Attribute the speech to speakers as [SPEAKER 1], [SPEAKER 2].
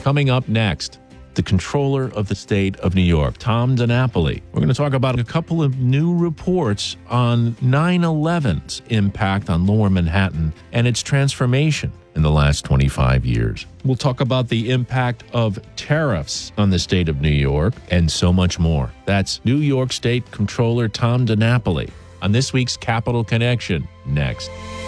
[SPEAKER 1] Coming up next, the controller of the state of New York, Tom DiNapoli. We're going to talk about a couple of new reports on 9/11's impact on Lower Manhattan and its transformation in the last 25 years. We'll talk about the impact of tariffs on the state of New York and so much more. That's New York State Controller Tom DiNapoli on this week's Capital Connection next.